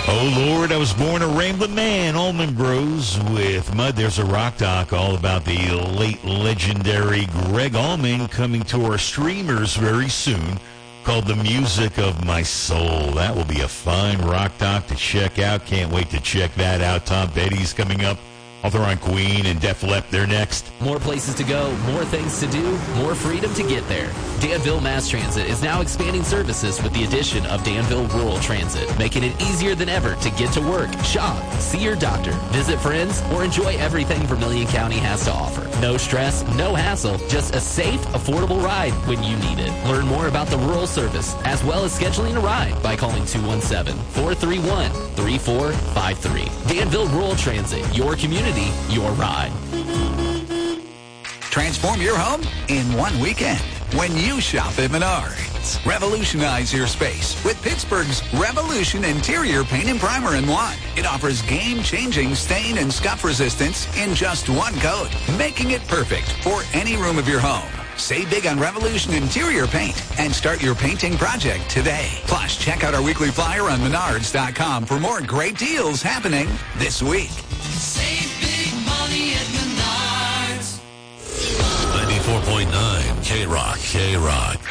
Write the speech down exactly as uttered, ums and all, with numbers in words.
Oh, Lord, I was born a rambling man. Allman Bros with Mud. There's a rock doc all about the late legendary Greg Allman coming to our streamers very soon, called The Music of My Soul. That will be a fine rock doc to check out. Can't wait to check that out. Tom Petty's coming up. Author on Queen and Def Leppard, they're next. More places to go, more things to do, more freedom to get there. Danville Mass Transit is now expanding services with the addition of Danville Rural Transit, making it easier than ever to get to work, shop, see your doctor, visit friends, or enjoy everything Vermilion County has to offer. No stress, no hassle, just a safe, affordable ride when you need it. Learn more about the rural service, as well as scheduling a ride by calling two one seven, four three one, three four five three. Danville Rural Transit, your community, your ride. Transform your home in one weekend when you shop at Menards. Revolutionize your space with Pittsburgh's Revolution Interior Paint and Primer in one. It offers game-changing stain and scuff resistance in just one coat, making it perfect for any room of your home. Save big on Revolution Interior Paint and start your painting project today. Plus, check out our weekly flyer on menards dot com for more great deals happening this week. Save big money at Menards. ninety-four point nine K-Rock, K-Rock.